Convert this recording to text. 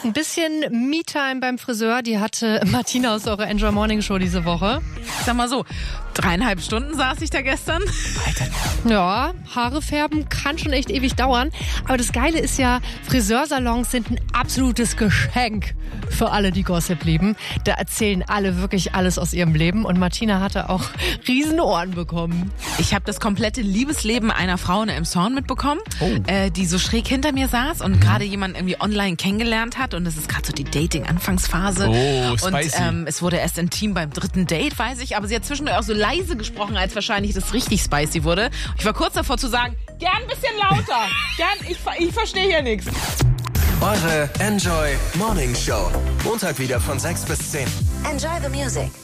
Ein bisschen Me-Time beim Friseur, die hatte Martina aus eurer Enjoy Morning Show diese Woche. Ich sag mal so, 3,5 Stunden saß ich da gestern. Alter. Ja, Haare färben kann schon echt ewig dauern. Aber das Geile ist ja, Friseursalons sind ein absolutes Geschenk für alle, die Gossip lieben. Da erzählen alle wirklich alles aus ihrem Leben. Und Martina hatte auch riesen Ohren bekommen. Ich habe das komplette Liebesleben einer Frau in Elmshorn mitbekommen, die so schräg hinter mir saß und gerade jemanden irgendwie online kennengelernt hat. Und es ist gerade so die Dating-Anfangsphase. Oh, spicy. Und es wurde erst intim beim 3. Date, weiß ich. Aber sie hat zwischendurch auch so leise gesprochen, als wahrscheinlich das richtig spicy wurde. Ich war kurz davor zu sagen, gern ein bisschen lauter. Ich verstehe hier nichts. Eure Enjoy Morning Show. Montag wieder von 6 bis 10. Enjoy the music.